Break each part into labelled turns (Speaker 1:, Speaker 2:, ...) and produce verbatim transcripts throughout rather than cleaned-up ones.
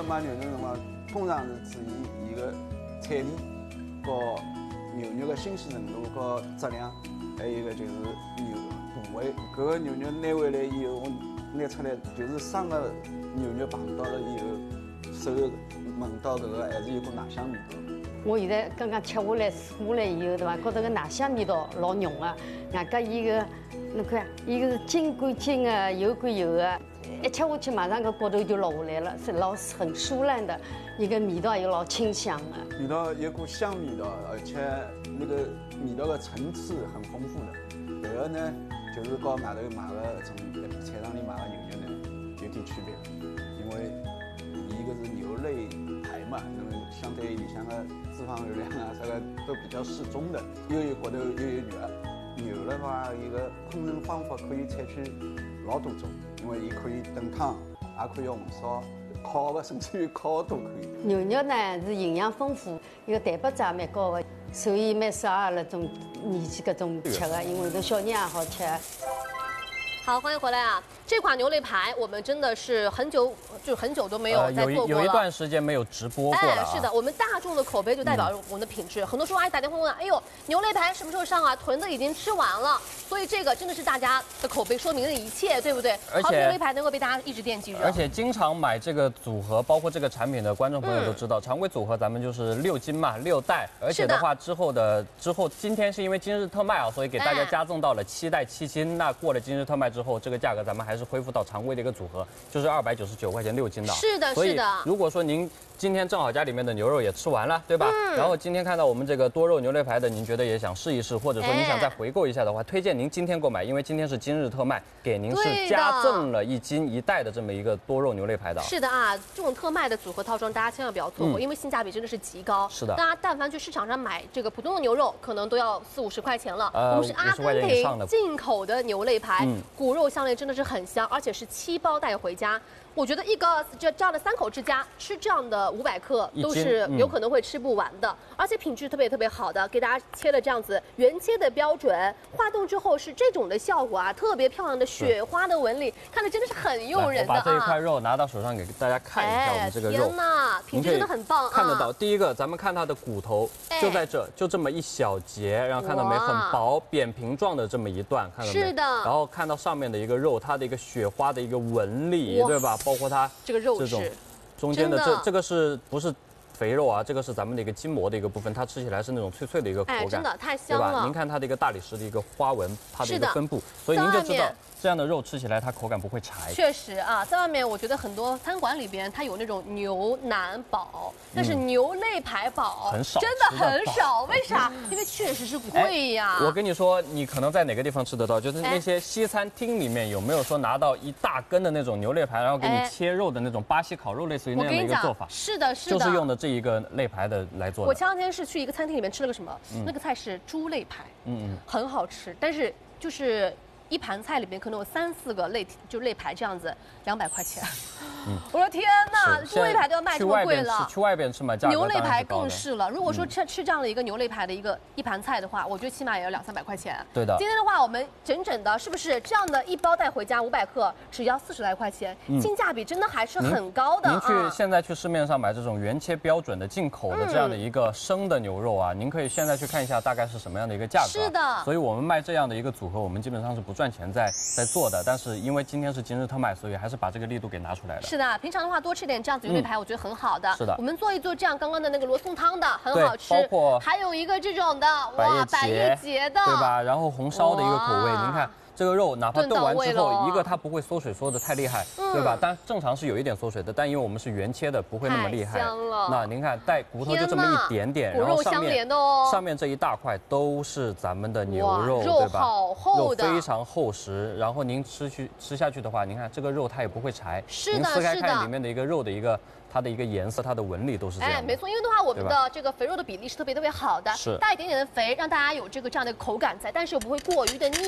Speaker 1: 买牛肉的话，通常是注意伊个产地、和牛肉的新鲜程度和质量，还有一个就是牛部位。搿个牛肉拿回来以后，我拿出来就是生个牛肉碰到了以后，手闻到搿个还是有股奶香味道。
Speaker 2: 我现在刚刚吃下来、试下来以后，对伐？觉得个奶香味道老浓个，外加伊个，侬看，伊个是筋归筋个，油归油个，一吃下去马上个骨头就落下来了，是老很酥烂的，一个味道又老清香的。
Speaker 1: 味道有股香味道，而且那个味道的层次很丰富的。这个呢，就是和外头买的从菜场里买的牛肉呢有点区别，因为伊个是牛肋排嘛，那么相对里向的脂肪热量啊，这个都比较适中的，又有骨头又有肉。牛的话，一个烹饪方法可以采取老多种，因为伊可以炖汤，也可以红烧、烤的，甚至于烤都可以。
Speaker 2: 牛肉呢是营养丰富，一个蛋白质也蛮高的，所以蛮适合那种年纪搿种吃的，因为有小人也好吃。
Speaker 3: 好，欢迎回来啊！这款牛肋排我们真的是很久，就很久都没有再做过了。
Speaker 4: 呃、有有一段时间没有直播过了、啊。
Speaker 3: 哎，是的，我们大众的口碑就代表着我们的品质。嗯、很多时候哎打电话问，哎呦，牛肋排什么时候上啊？屯子已经吃完了，所以这个真的是大家的口碑说明了一切，对不对？
Speaker 4: 而且
Speaker 3: 牛肋排能够被大家一直惦记着。
Speaker 4: 而且经常买这个组合，包括这个产品的观众朋友都知道，嗯、常规组合咱们就是六斤嘛，六袋。而且的话，之后的之后，今天是因为今日特卖啊，所以给大家加赠到了七袋七斤。哎、那过了今日特卖之后，这个价格咱。咱们还是恢复到常规的一个组合，就是二百九十九块钱六斤的。
Speaker 3: 是的，是的。
Speaker 4: 所以如果说您今天正好家里面的牛肉也吃完了，对吧？嗯、然后今天看到我们这个多肉牛肋排的，您觉得也想试一试，或者说您想再回购一下的话，哎、推荐您今天购买，因为今天是今日特卖，给您是加赠了一斤一袋的这么一个多肉牛肋排的。
Speaker 3: 是的啊，这种特卖的组合套装大家千万不要错过，嗯、因为性价比真的是极高。
Speaker 4: 是的。
Speaker 3: 大家但凡去市场上买这个普通的牛肉，可能都要四五十块钱了。呃，我们是阿根廷进口的牛肋排，嗯、骨肉相连，真的是很香，而且是七包带回家。我觉得一个这这样的三口之家吃这样的五百克都是有可能会吃不完的，嗯、而且品质特别特别好的，给大家切了这样子原切的标准，化冻之后是这种的效果啊，特别漂亮的雪花的纹理，看着真的是很诱人的啊！
Speaker 4: 我把这一块肉拿到手上给大家看一下，我们这个肉，
Speaker 3: 天哪，品质真的很棒啊！
Speaker 4: 看得到，第一个咱们看它的骨头就在这，就这么一小节，然后看到没，很薄扁平状的这么一段，看到没？
Speaker 3: 是的。
Speaker 4: 然后看到上面的一个肉，它的一个雪花的一个纹理，对吧？包括它
Speaker 3: 这个肉
Speaker 4: 这种中间的这这个是不是肥肉啊？这个是咱们的一个筋膜的一个部分，它吃起来是那种脆脆的一个口感，
Speaker 3: 哎，真的太香了，
Speaker 4: 对吧？您看它的一个大理石的一个花纹，它的一个分布，所以您就知道这样的肉吃起来它口感不会柴。
Speaker 3: 确实啊，在外面我觉得很多餐馆里边它有那种牛腩煲，但是牛肋排煲
Speaker 4: 很少，
Speaker 3: 真的很少。为啥？因为确实是贵呀。
Speaker 4: 我跟你说，你可能在哪个地方吃得到？就是那些西餐厅里面有没有说拿到一大根的那种牛肋排，然后给你切肉的那种巴西烤肉，类似于那样的一个做法？
Speaker 3: 是的，是的，
Speaker 4: 就是用的这一个肋排的来做的。
Speaker 3: 我前两天是去一个餐厅里面吃了个什么？那个菜是猪肋排，嗯嗯，很好吃，但是就是一盘菜里面可能有三四个肋，就肋排这样子，两百块钱。嗯、我说天哪，猪肋排都要卖这么贵了。
Speaker 4: 去外边吃嘛，价格
Speaker 3: 牛肋排更是了。如果说吃、嗯、吃这样的一个牛肋排的一个一盘菜的话，我觉得起码也要两三百块钱。
Speaker 4: 对的。
Speaker 3: 今天的话，我们整整的，是不是这样的一包带回家五百克，只要四十来块钱，嗯、性价比真的还是很高的。
Speaker 4: 您去、啊、现在去市面上买这种原切标准的进口的这样的一个生的牛肉啊，嗯、您可以现在去看一下大概是什么样的一个价格。
Speaker 3: 是的。
Speaker 4: 所以我们卖这样的一个组合，我们基本上是不赚钱在在做的，但是因为今天是今日特卖，所以还是把这个力度给拿出来了。
Speaker 3: 是的，平常的话多吃点这样子牛肋排，我觉得很好的。
Speaker 4: 是的，
Speaker 3: 我们做一做这样刚刚的那个罗宋汤的，很好吃。
Speaker 4: 包括
Speaker 3: 还有一个这种的，哇，百叶结的，
Speaker 4: 对吧？然后红烧的一个口味，您看。这个肉哪怕炖完之后，一个它不会缩水缩的太厉害，嗯、对吧？但正常是有一点缩水的，但因为我们是原切的，不会那么厉害。
Speaker 3: 香了。
Speaker 4: 那您看带骨头就这么一点点，然后上面、哦、上面这一大块都是咱们的牛肉，对吧？
Speaker 3: 肉好厚的，
Speaker 4: 肉非常厚实。然后您吃去吃下去的话，您看这个肉它也不会柴。
Speaker 3: 是的，
Speaker 4: 您撕开看里面的一个肉的一个。它的一个颜色，它的纹理都是这样的。
Speaker 3: 哎，没错，因为的话，我们的这个肥肉的比例是特别特别好的，
Speaker 4: 是
Speaker 3: 带一点点的肥，让大家有这个这样的口感在，但是又不会过于的腻。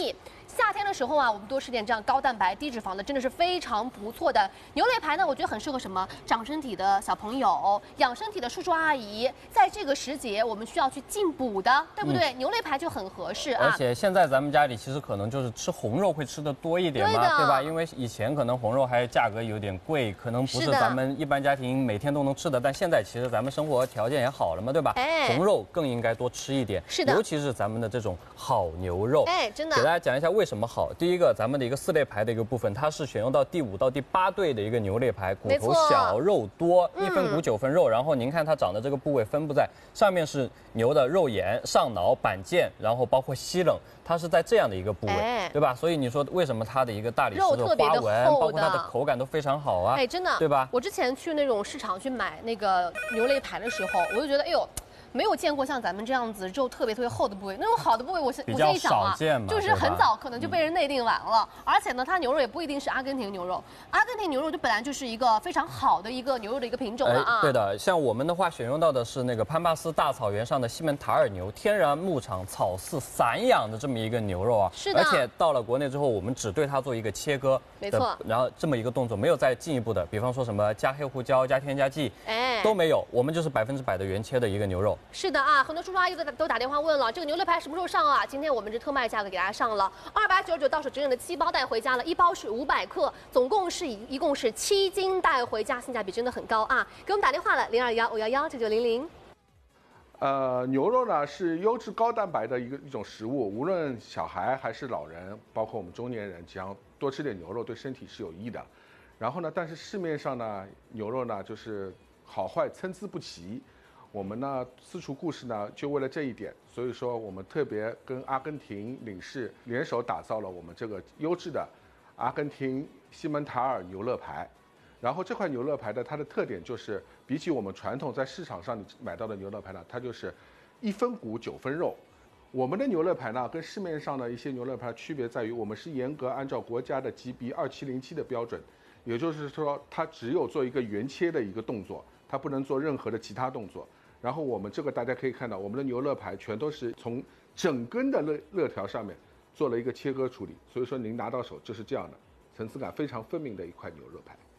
Speaker 3: 夏天的时候啊，我们多吃点这样高蛋白、低脂肪的，真的是非常不错的牛肋排呢。我觉得很适合什么长身体的小朋友、养身体的叔叔阿姨，在这个时节我们需要去进补的，对不对？嗯、牛肋排就很合适啊。
Speaker 4: 而且现在咱们家里其实可能就是吃红肉会吃的多一点嘛， 对, 对吧？因为以前可能红肉还价格有点贵，可能不是咱们一般家庭每天都能吃的。但现在其实咱们生活条件也好了嘛，对吧？哎，红肉更应该多吃一点。
Speaker 3: 是的，
Speaker 4: 尤其是咱们的这种好牛肉。
Speaker 3: 哎，真的。
Speaker 4: 给大家讲一下为什么好。第一个，咱们的一个四肋排的一个部分，它是选用到第五到第八对的一个牛肋排，骨头小肉多，一分骨九分肉。然后您看它长的这个部位分布在上面是牛的肉眼、上脑、板腱，然后包括膝冷，它是在这样的一个部位，哎、对吧？所以你说为什么它的一个大理石的花纹，包括它的口感都非常好啊？
Speaker 3: 哎，真的，
Speaker 4: 对吧？
Speaker 3: 我之前去那种市场去买那个牛肋排的时候，我就觉得，哎呦。没有见过像咱们这样子肉特别特别厚的部位，那种好的部位我，我我现在一想啊，就是很早可能就被人内定完了。嗯、而且呢，它牛肉也不一定是阿根廷牛肉，阿根廷牛肉就本来就是一个非常好的一个牛肉的一个品种了啊。
Speaker 4: 哎、对的，像我们的话选用到的是那个潘巴斯大草原上的西门塔尔牛，天然牧场草饲散养的这么一个牛肉啊。
Speaker 3: 是的。
Speaker 4: 而且到了国内之后，我们只对它做一个切割，
Speaker 3: 没错。
Speaker 4: 然后这么一个动作，没有再进一步的，比方说什么加黑胡椒、加添加剂，哎，都没有，我们就是百分之百的原切的一个牛肉。
Speaker 3: 是的啊，很多叔叔阿姨都都打电话问了，这个牛肋排什么时候上啊？今天我们这特卖价格给大家上了二百九十九，到手整整的七包带回家了，一包是五百克，总共是一一共是七斤带回家，性价比真的很高啊！给我们打电话了，零二幺五幺幺九九零零。
Speaker 5: 呃，牛肉呢是优质高蛋白的一个一种食物，无论小孩还是老人，包括我们中年人，只要多吃点牛肉对身体是有益的。然后呢，但是市面上呢牛肉呢就是好坏参差不齐。我们呢，私厨故事呢，就为了这一点，所以说我们特别跟阿根廷领事联手打造了我们这个优质的阿根廷西门塔尔牛肋排。然后这块牛肋排的它的特点就是，比起我们传统在市场上你买到的牛肋排呢，它就是一分骨九分肉。我们的牛肋排呢，跟市面上的一些牛肋排区别在于，我们是严格按照国家的 G B 二七零七的标准，也就是说，它只有做一个原切的一个动作，它不能做任何的其他动作。然后我们这个大家可以看到，我们的牛肋排全都是从整根的肋肋条上面做了一个切割处理，所以说您拿到手就是这样的，层次感非常分明的一块牛肋排。